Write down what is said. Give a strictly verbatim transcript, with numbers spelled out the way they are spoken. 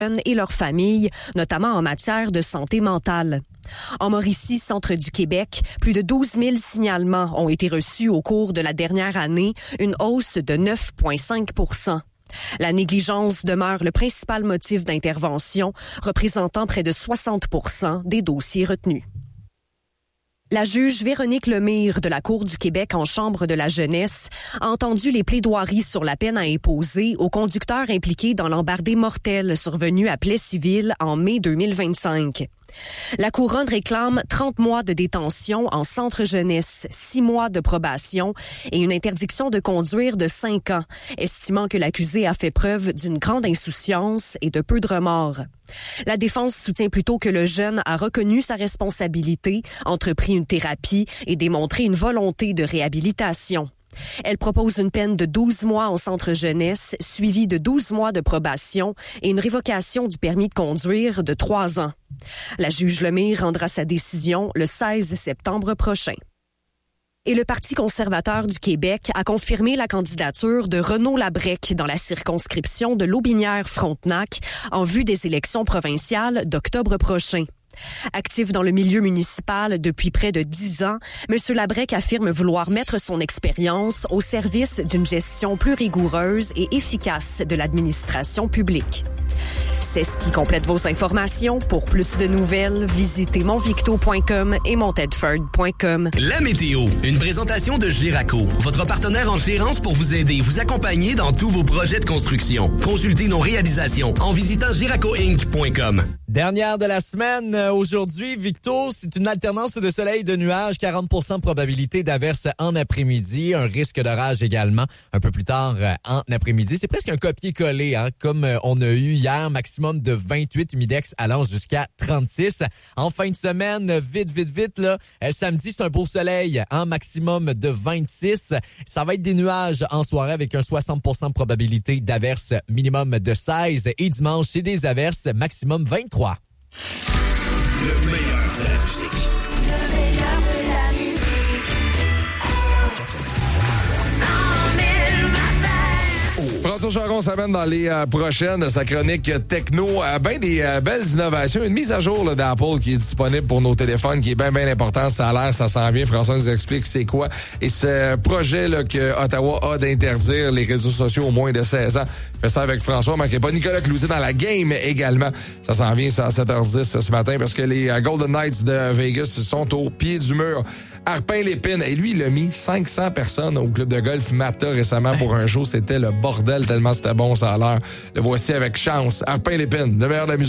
et leurs familles, notamment en matière de santé mentale. En Mauricie, centre du Québec, plus de douze mille signalements ont été reçus au cours de la dernière année, une hausse de neuf virgule cinq pour cent. La négligence demeure le principal motif d'intervention, représentant près de soixante pour cent des dossiers retenus. La juge Véronique Lemire de la Cour du Québec en Chambre de la jeunesse a entendu les plaidoiries sur la peine à imposer aux conducteurs impliqués dans l'embardée mortelle survenue à Plessisville en mai deux mille vingt-cinq. La Couronne réclame trente mois de détention en centre jeunesse, six mois de probation et une interdiction de conduire de cinq ans, estimant que l'accusé a fait preuve d'une grande insouciance et de peu de remords. La défense soutient plutôt que le jeune a reconnu sa responsabilité, entrepris une thérapie et démontré une volonté de réhabilitation. Elle propose une peine de douze mois en centre jeunesse, suivie de douze mois de probation et une révocation du permis de conduire de trois ans. La juge Lemire rendra sa décision le seize septembre prochain. Et le Parti conservateur du Québec a confirmé la candidature de Renaud Labrec dans la circonscription de Lotbinière-Frontenac en vue des élections provinciales d'octobre prochain. Actif dans le milieu municipal depuis près de dix ans, M. Labrec affirme vouloir mettre son expérience au service d'une gestion plus rigoureuse et efficace de l'administration publique. C'est ce qui complète vos informations. Pour plus de nouvelles, visitez monvicto point com et montedford point com. La météo, une présentation de Giraco, votre partenaire en gérance pour vous aider et vous accompagner dans tous vos projets de construction. Consultez nos réalisations en visitant giraco inc point com. Dernière de la semaine, aujourd'hui, Victo, c'est une alternance de soleil et de nuages, quarante pour cent de probabilité d'averse en après-midi, un risque d'orage également un peu plus tard en après-midi. C'est presque un copier-coller, hein, comme on a eu hier, maximum de vingt-huit, humidex allant jusqu'à trente-six. En fin de semaine, vite, vite, vite, là, samedi, c'est un beau soleil, hein, maximum de vingt-six. Ça va être des nuages en soirée avec un soixante pour cent de probabilité d'averse, minimum de seize. Et dimanche, c'est des averses, maximum vingt-trois. Le meilleur de la musique. Le meilleur de la musique. François Charon s'amène dans les euh, prochaines, sa chronique techno. Euh, ben des euh, belles innovations. Une mise à jour là, d'Apple qui est disponible pour nos téléphones, qui est bien, bien importante. Ça a l'air, ça s'en vient. François nous explique c'est quoi. Et ce projet là, que Ottawa a d'interdire les réseaux sociaux au moins de seize ans. Fait ça avec François. Manquez pas Nicolas Cloutier dans la game également. Ça s'en vient, ça à sept heures dix ce matin parce que les euh, Golden Knights de Vegas sont au pied du mur. Arpin Lépine. Et lui, il a mis cinq cents personnes au club de golf Mata récemment pour un show. C'était le bordel tellement c'était bon, ça a l'air. Le voici avec chance. Arpin Lépine, le meilleur de la musique.